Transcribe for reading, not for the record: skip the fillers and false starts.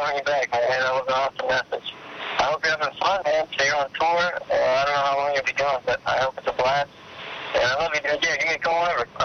calling you back, man. That was an awesome message. I hope you're having fun, man. So you're on tour. I don't know how long you'll be gone, but I hope it's a blast. And I love you, dude. Yeah, give me a call whenever.